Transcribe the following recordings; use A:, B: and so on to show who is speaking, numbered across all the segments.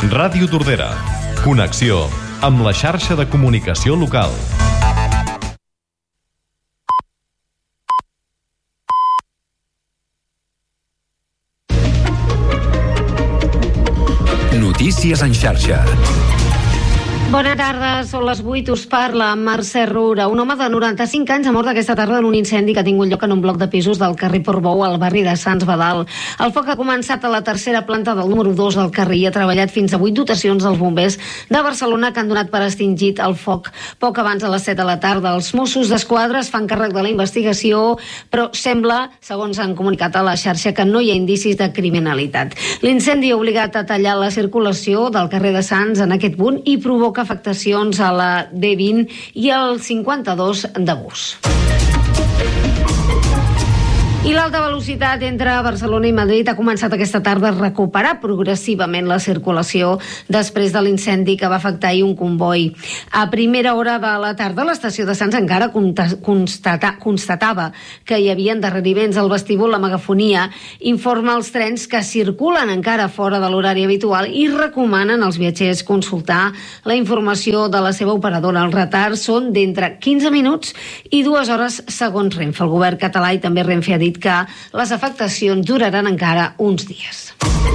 A: Ràdio Tordera. Connexió amb la xarxa de comunicació local.
B: Notícies en xarxa.
C: Bona tarda, són les 8, us parla Mercè Roura. Un home de 95 anys ha mort aquesta tarda en un incendi que ha tingut lloc en un bloc de pisos del carrer Portbou al barri de Sants Badal. El foc ha començat a la tercera planta del número 2 del carrer i ha treballat fins a 8 dotacions dels bombers de Barcelona que han donat per extingit el foc poc abans de les 7 de la tarda. Els Mossos d'Esquadra es fan càrrec de la investigació, però sembla, segons han comunicat a la xarxa, que no hi ha indicis de criminalitat. L'incendi ha obligat a tallar la circulació del carrer de Sants en aquest punt i provoca afectacions a la D20 i al 52 de bus. I l'alta velocitat entre Barcelona i Madrid ha començat aquesta tarda a recuperar progressivament la circulació després de l'incendi que va afectar ahir un comboi. A primera hora de la tarda, l'estació de Sants encara constatava que hi havia endarreriments al vestíbul. La megafonia informa els trens que circulen encara fora de l'horari habitual i recomanen als viatgers consultar la informació de la seva operadora. Els retards són d'entre 15 minuts i 2 hores segons Renfe. El govern català i també Renfe ha dit que les afectacions duraran encara uns dies.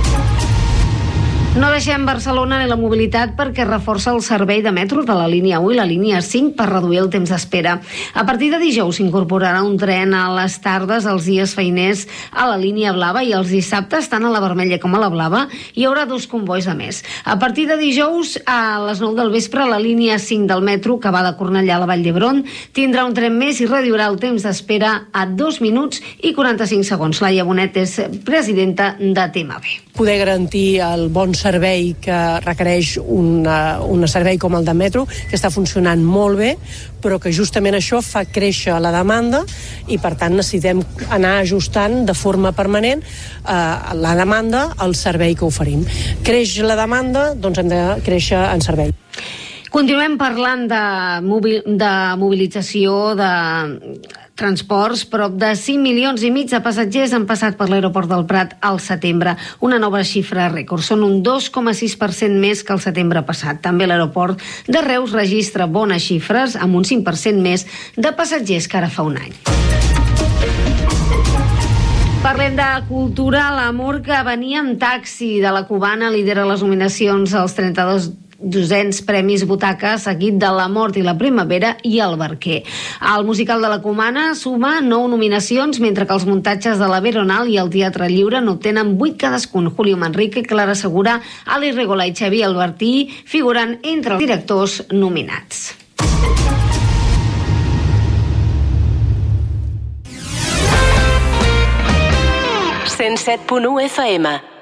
C: No deixem Barcelona ni la mobilitat perquè reforça el servei de metro de la línia 1 i la línia 5 per reduir el temps d'espera. A partir de dijous s'incorporarà un tren a les tardes, els dies feiners a la línia blava i els dissabtes, tant a la vermella com a la blava, hi haurà 2 combois a més. A partir de dijous, a les 9 del vespre, la línia 5 del metro, que va de Cornellà a la Vall d'Hebron, tindrà un tren més i reduirà el temps d'espera a 2 minuts i 45 segons. Laia Bonet és presidenta de TMB.
D: Poder garantir el bon servei que requereix un servei com el de metro, que està funcionant molt bé, però que justament això fa créixer la demanda i per tant necessitem anar ajustant de forma permanent la demanda al servei que oferim. Creix la demanda, doncs hem de créixer en servei.
C: Continuem parlant de mobilització, de transports. Prop de 5,5 milions de passatgers han passat per l'aeroport del Prat al setembre, una nova xifra rècord. Són un 2,6% més que el setembre passat. També l'aeroport de Reus registra bones xifres, amb un 5% més de passatgers que ara fa un any. Parlem de cultura. L'Amor que venia amb taxi de la cubana lidera les nominacions als 32 premis Butaca, seguit de La mort i la primavera i El barquer. El musical de la Cubana suma 9 nominacions, mentre que els muntatges de la Veronal i el Teatre Lliure n'obtenen 8 cadascun. Julio Manrique, Clara Segura, Ali Regola i Xavier Albertí figuren entre els directors nominats.
E: FM